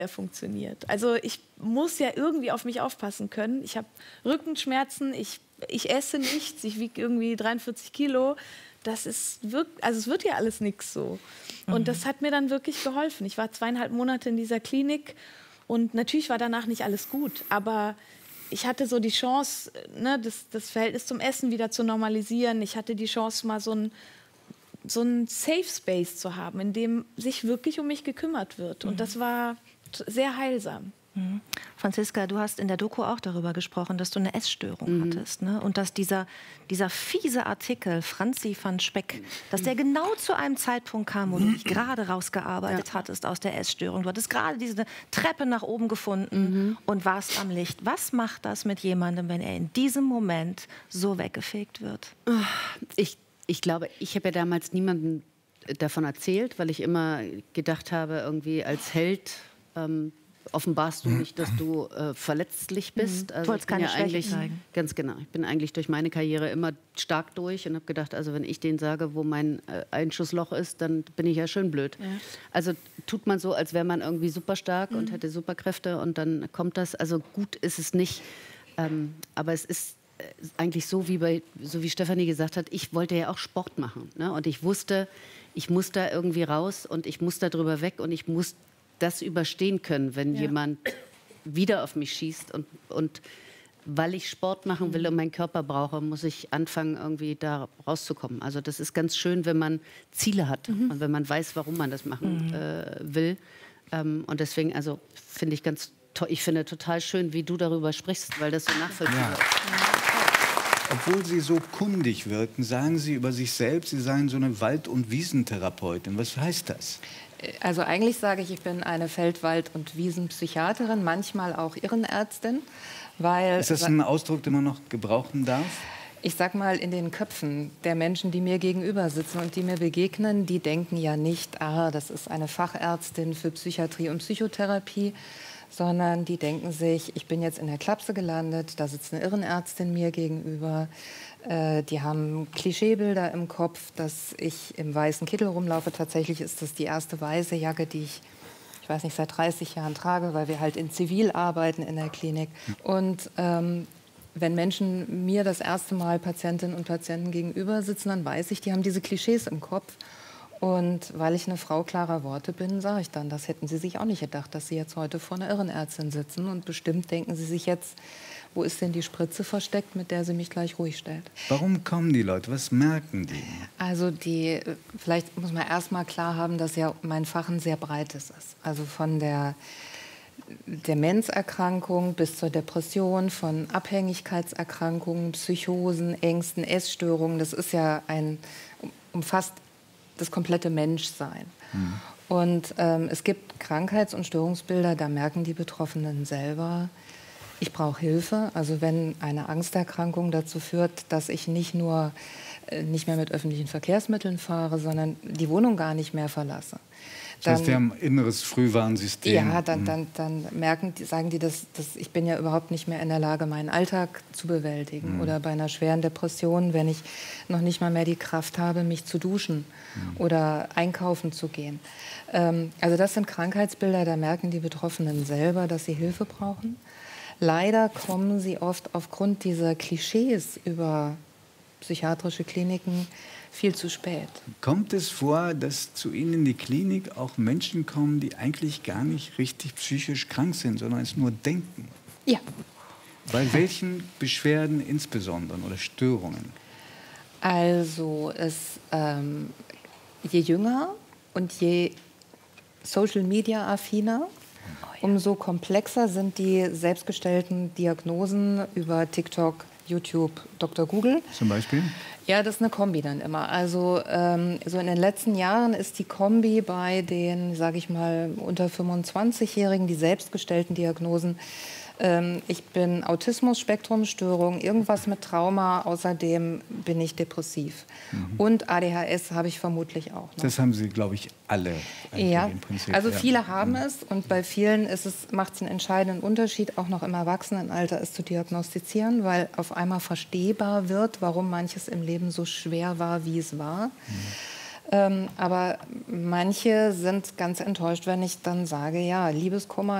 funktioniert. Also ich muss ja irgendwie auf mich aufpassen können. Ich habe Rückenschmerzen, ich esse nichts, ich wiege irgendwie 43 Kilo. Das ist also es wird ja alles nichts so. Und das hat mir dann wirklich geholfen. Ich war 2,5 Monate in dieser Klinik und natürlich war danach nicht alles gut, aber ich hatte so die Chance, ne, das Verhältnis zum Essen wieder zu normalisieren. Ich hatte die Chance, mal so ein Safe Space zu haben, in dem sich wirklich um mich gekümmert wird. Und das war sehr heilsam. Franziska, du hast in der Doku auch darüber gesprochen, dass du eine Essstörung hattest, ne? Und dass dieser fiese Artikel, Franzi van Speck, dass der genau zu einem Zeitpunkt kam, wo du dich gerade rausgearbeitet hattest aus der Essstörung. Du hattest gerade diese Treppe nach oben gefunden und warst am Licht. Was macht das mit jemandem, wenn er in diesem Moment so weggefegt wird? Ich glaube, ich habe ja damals niemandem davon erzählt, weil ich immer gedacht habe, irgendwie als Held offenbarst du nicht, dass du verletzlich bist. Also wolltest keine Schwäche zeigen. Ganz genau. Ich bin eigentlich durch meine Karriere immer stark durch und habe gedacht, also wenn ich denen sage, wo mein Einschussloch ist, dann bin ich ja schön blöd. Ja. Also tut man so, als wäre man irgendwie super stark und hätte Superkräfte und dann kommt das. Also gut ist es nicht, aber es ist eigentlich so wie Stefanie gesagt hat, ich wollte ja auch Sport machen. Ne? Und ich wusste, ich muss da irgendwie raus und ich muss da drüber weg und ich muss das überstehen können, wenn jemand wieder auf mich schießt. Und weil ich Sport machen will und meinen Körper brauche, muss ich anfangen, irgendwie da rauszukommen. Also das ist ganz schön, wenn man Ziele hat und wenn man weiß, warum man das machen will. Und deswegen, also finde ich ganz toll. Ich finde total schön, wie du darüber sprichst, weil das so nachvollziehbar ist. Obwohl Sie so kundig wirken, sagen Sie über sich selbst, Sie seien so eine Wald- und Wiesentherapeutin. Was heißt das? Also eigentlich sage ich bin eine Feld-, Wald- und Wiesenpsychiaterin, manchmal auch Irrenärztin. Weil, ist das ein Ausdruck, den man noch gebrauchen darf? Ich sag mal, in den Köpfen der Menschen, die mir gegenüber sitzen und die mir begegnen, die denken ja nicht, das ist eine Fachärztin für Psychiatrie und Psychotherapie, sondern die denken sich, ich bin jetzt in der Klapse gelandet, da sitzt eine Irrenärztin mir gegenüber. Die haben Klischeebilder im Kopf, dass ich im weißen Kittel rumlaufe. Tatsächlich ist das die erste weiße Jacke, die ich weiß nicht, seit 30 Jahren trage, weil wir halt in Zivil arbeiten in der Klinik. Und wenn Menschen mir das erste Mal Patientinnen und Patienten gegenüber sitzen, dann weiß ich, die haben diese Klischees im Kopf. Und weil ich eine Frau klarer Worte bin, sage ich dann, das hätten sie sich auch nicht gedacht, dass sie jetzt heute vor einer Irrenärztin sitzen. Und bestimmt denken sie sich jetzt, wo ist denn die Spritze versteckt, mit der sie mich gleich ruhig stellt. Warum kommen die Leute? Was merken die? Also vielleicht muss man erst mal klar haben, dass ja mein Fach ein sehr breites ist. Also von der Demenzerkrankung bis zur Depression, von Abhängigkeitserkrankungen, Psychosen, Ängsten, Essstörungen. Das ist ja umfasst das komplette Menschsein. Und es gibt Krankheits- und Störungsbilder, da merken die Betroffenen selber, ich brauche Hilfe. Also wenn eine Angsterkrankung dazu führt, dass ich nicht mehr mit öffentlichen Verkehrsmitteln fahre, sondern die Wohnung gar nicht mehr verlasse. Das heißt, die haben ein inneres Frühwarnsystem. Ja, dann sagen die, dass ich bin ja überhaupt nicht mehr in der Lage, meinen Alltag zu bewältigen. Oder bei einer schweren Depression, wenn ich noch nicht mal mehr die Kraft habe, mich zu duschen oder einkaufen zu gehen. Also das sind Krankheitsbilder, da merken die Betroffenen selber, dass sie Hilfe brauchen. Leider kommen sie oft aufgrund dieser Klischees über psychiatrische Kliniken viel zu spät. Kommt es vor, dass zu Ihnen in die Klinik auch Menschen kommen, die eigentlich gar nicht richtig psychisch krank sind, sondern es nur denken? Ja. Bei welchen Beschwerden insbesondere oder Störungen? Also je jünger und je Social-Media-affiner, umso komplexer sind die selbstgestellten Diagnosen über TikTok, YouTube, Dr. Google. Zum Beispiel? Ja, das ist eine Kombi dann immer. Also so in den letzten Jahren ist die Kombi bei den, sage ich mal, unter 25-Jährigen, die selbstgestellten Diagnosen. Ich bin Autismus-Spektrum-Störung, irgendwas mit Trauma, außerdem bin ich depressiv. Und ADHS habe ich vermutlich auch noch. Das haben Sie, glaube ich, alle im Prinzip. Also viele haben es und bei vielen macht es einen entscheidenden Unterschied, auch noch im Erwachsenenalter es zu diagnostizieren, weil auf einmal verstehbar wird, warum manches im Leben so schwer war, wie es war. Aber manche sind ganz enttäuscht, wenn ich dann sage, ja, Liebeskummer